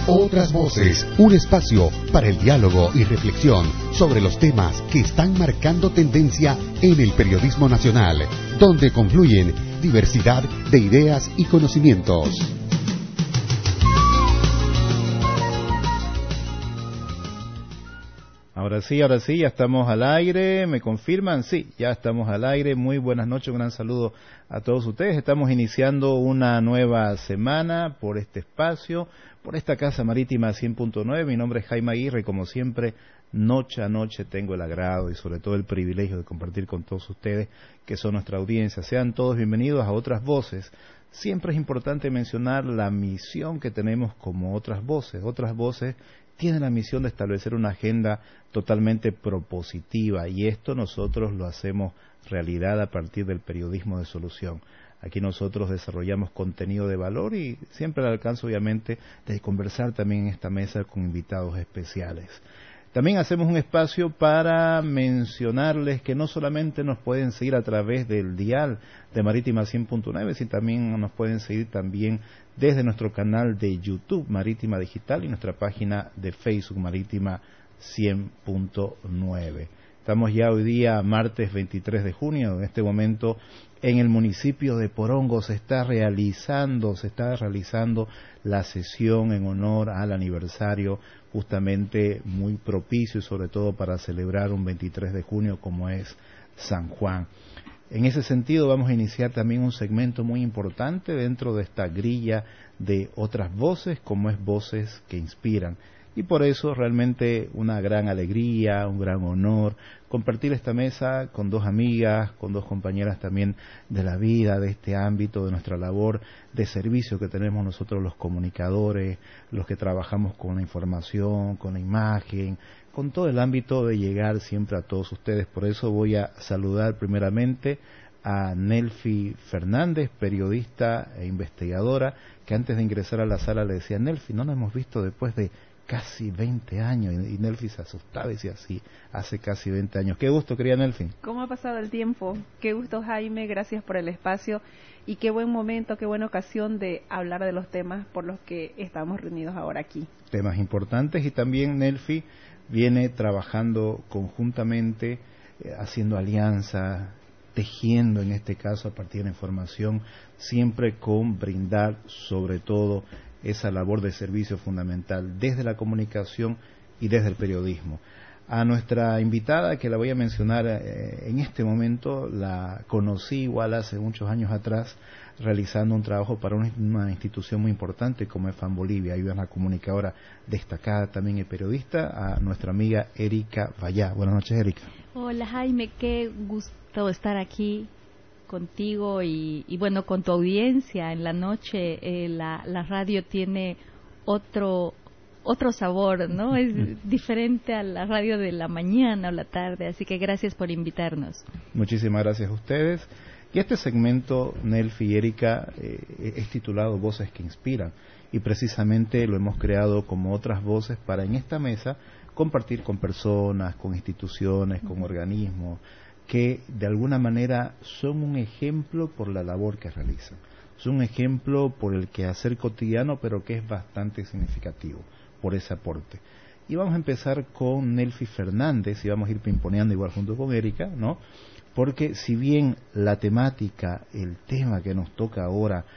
Otras Voces, un espacio para el diálogo y reflexión sobre los temas que están marcando tendencia en el periodismo nacional, donde confluyen diversidad de ideas y conocimientos. Ahora sí, ya estamos al aire. ¿Me confirman? Sí, ya estamos al aire. Muy buenas noches, un gran saludo a todos ustedes. Estamos iniciando una nueva semana por este espacio, por esta Casa Marítima 100.9. Mi nombre es Jaime Aguirre. Como siempre, noche a noche tengo el agrado y sobre todo el privilegio de compartir con todos ustedes que son nuestra audiencia. Sean todos bienvenidos a Otras Voces. Siempre es importante mencionar la misión que tenemos como Otras Voces. Otras Voces tiene la misión de establecer una agenda totalmente propositiva, y esto nosotros lo hacemos realidad a partir del periodismo de solución. Aquí nosotros desarrollamos contenido de valor y siempre al alcance, obviamente, de conversar también en esta mesa con invitados especiales. También hacemos un espacio para mencionarles que no solamente nos pueden seguir a través del dial de Marítima 100.9, sino también nos pueden seguir también desde nuestro canal de YouTube Marítima Digital y nuestra página de Facebook Marítima 100.9. Estamos ya hoy día, martes 23 de junio, en este momento en el municipio de Porongo se está realizando la sesión en honor al aniversario, justamente muy propicio y sobre todo para celebrar un 23 de junio como es San Juan. En ese sentido vamos a iniciar también un segmento muy importante dentro de esta grilla de Otras Voces, como es Voces que Inspiran. Y por eso realmente una gran alegría, un gran honor compartir esta mesa con dos amigas, con dos compañeras también de la vida, de este ámbito, de nuestra labor de servicio que tenemos nosotros los comunicadores, los que trabajamos con la información, con la imagen, con todo el ámbito de llegar siempre a todos ustedes. Por eso voy a saludar primeramente a Nelfi Fernández, periodista e investigadora, que antes de ingresar a la sala le decía: Nelfi, no nos hemos visto después de casi 20 años, y Nelfi se asustaba y decía: sí, hace casi 20 años. Qué gusto, querida Nelfi. ¿Cómo ha pasado el tiempo? Qué gusto, Jaime, gracias por el espacio y qué buen momento, qué buena ocasión de hablar de los temas por los que estamos reunidos ahora aquí. Temas importantes, y también Nelfi viene trabajando conjuntamente, haciendo alianzas, tejiendo en este caso a partir de la información, siempre con brindar sobre todo esa labor de servicio fundamental desde la comunicación y desde el periodismo. A nuestra invitada, que la voy a mencionar en este momento, la conocí igual hace muchos años atrás, realizando un trabajo para una institución muy importante como es FAN Bolivia. Hay una comunicadora destacada también y periodista, a nuestra amiga Erika Vallá. Buenas noches, Erika. Hola, Jaime, qué gusto estar aquí contigo y bueno, con tu audiencia en la noche. La radio tiene otro sabor, ¿no? Es diferente a la radio de la mañana o la tarde, así que gracias por invitarnos. Muchísimas gracias a ustedes. Y este segmento, Nelfi y Erika, es titulado Voces que Inspiran, y precisamente lo hemos creado como Otras Voces para en esta mesa compartir con personas, con instituciones, con organismos que de alguna manera son un ejemplo por la labor que realizan. Son un ejemplo por el quehacer cotidiano, pero que es bastante significativo por ese aporte. Y vamos a empezar con Nelfi Fernández y vamos a ir pimponeando igual junto con Erika, ¿no? Porque si bien la temática, el tema que nos toca ahora